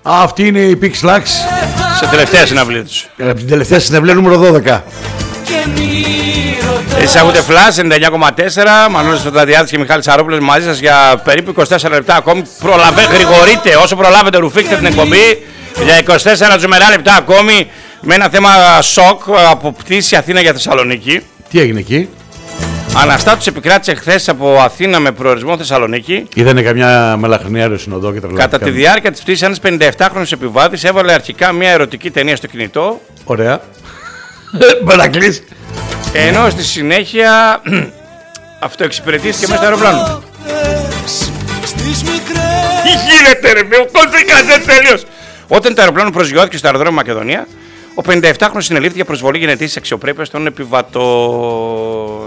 Αυτή είναι η Pixlax. Σε τελευταία συναυλία τους. Την τελευταία συναυλία νούμερο 12. Εσείς ακούτε Flash 99,4. Μανώλης Φωταδιάδης και Μιχάλης Σαρόπουλος μαζί σας για περίπου 24 λεπτά ακόμη. Γρηγορείτε όσο προλάβετε, ρουφήξτε την εκπομπή για 24 τζουμερά λεπτά ακόμη. Με ένα θέμα σοκ από πτήση Αθήνα για Θεσσαλονίκη. Τι έγινε εκεί? Αναστάτους επικράτησε χθες από Αθήνα με προορισμό Θεσσαλονίκη. Είδανε καμιά μελαχρινή αεροσυνοδό και τρελάθηκαν. Κατά τη διάρκεια της πτήσης, ένας 57χρονος επιβάτης έβαλε αρχικά μια ερωτική ταινία στο κινητό. Ωραία. Μερακλής. Ενώ στη συνέχεια αυτοεξυπηρετήθηκε μέσα στο αεροπλάνο. Τι γίνεται ρε με, ο κόσμος τέλειος. Όταν το αεροπλάνο προσγειώθηκε στο αεροδρόμιο Μακεδονία, ο 57χρονος συνελήφθη για προσβολή γενετήσης αξιοπρέπειας των επιβατών.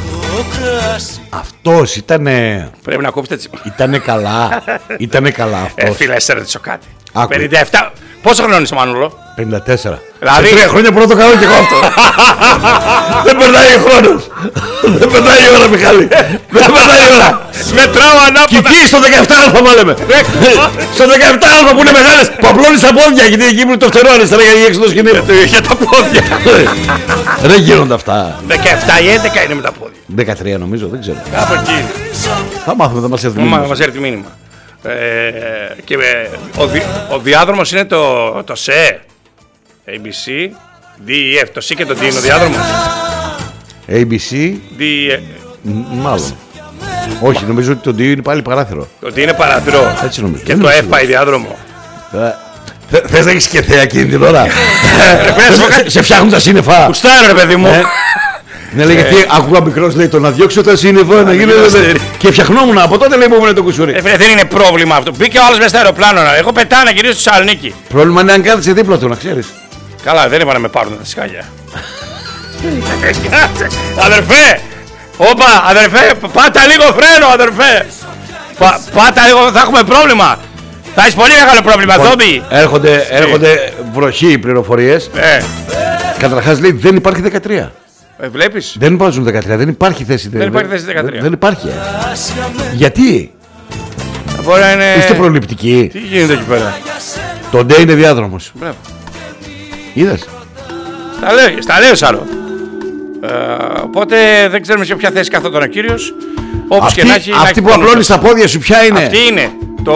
Αυτός ήτανε... Πρέπει να κόψετε έτσι. Ήτανε καλά. Ήτανε καλά αυτός. Φίλε, σε ρωτήσω κάτι. Άκου. 57. Πόσο χρόνο είσαι, Μανούλο? 54. Δηλαδή... Σε 3 χρόνια πρώτο κάνω και εγώ αυτό. Δεν περνάει ο χρόνος. Δεν περνάει η ώρα, Μιχάλη. Δεν περνάει η ώρα. Μετράω ανάποδα. Κι εκεί στο 17α μάλεμε. Στο 17α που είναι μεγάλες, που απλώνεις τα πόδια. Γιατί εκεί που είναι το φτερό αριστερά για έξω το σκηνή. Για τα πόδια. Δεν γίνονται αυτά. 17 ή 11 είναι με τα πόδια. 13 νομίζω, δεν ξέρω. Κάπου εκεί. Θα μάθουμε, θα μας έρθει Μα μήνυμα. μας έρθει μήνυμα. Και ο διάδρομος είναι το ΣΕ. ABC, DEF. Το C και το D είναι ο διάδρομος. ABC, DEF. μάλλον. Όχι, νομίζω ότι το D είναι πάλι παράθυρο. Το D είναι παραθυρό. Έτσι νομίζω. Και Δεν το είμαι F πάει διάδρομο. Θες να έχεις και θέα εκείνη την ώρα? Σε φτιάχνουν τα σύννεφα. Κουστάρω ρε παιδί μου. Ναι, λέει γιατί άκουγα μικρός, λέει το να διώξω τα σύννεφα να γίνει. Και φτιαχνόμουν από τότε, λέει, που ήμουν το κουσούρι. Δεν είναι πρόβλημα αυτό. Μπήκε ο άλλος μέσα στο αεροπλάνο. Εγώ πετάω να γυρίσω στη Θεσσαλονίκη. Πρόβλημα είναι αν κάθεσαι δίπλα του, να ξέρεις. Καλά, δεν είπα να με πάρουν τα σκάλια. Αδερφέ! Όπα, αδερφέ! Πάτα λίγο φρένο, αδερφέ! Πάτα λίγο, θα έχουμε πρόβλημα! Θα έχεις πολύ μεγάλο πρόβλημα, Θόμπι! Έρχονται βροχή πληροφορίες. Καταρχάς λέει δεν υπάρχει 13. Βλέπεις? Δεν βάζουν 13, δεν υπάρχει θέση. Δεν υπάρχει θέση 13. Δεν υπάρχει. Γιατί? Μπορεί να είναι... Είστε προληπτικοί. Τι γίνεται εκεί πέρα? Το ντε είναι διάδρομος. Μπράβο. Είδες? Στα λέω Σάρο. Οπότε δεν ξέρουμε σε ποια θέση καθόταν ο κύριος. Όπως και να έχει. Αυτή που απλώνεις τα πόδια σου ποια είναι? Αυτή είναι.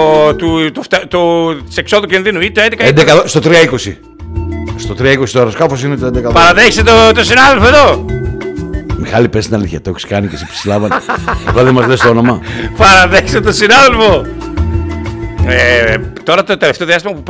Της εξόδου κινδύνου ή το 11. Στο 320. Στο 320 το αεροσκάφος είναι το 11. Παραδέχεσαι το συνάδελφο εδώ. Μιχάλη, πες την αλήθεια, το έχεις κάνει και εσύ ψηλάβανε. Εδώ δεν μας λες το όνομα. Παραδέχεσαι το συνάδελφο. Τώρα το τελευταίο διάστημα που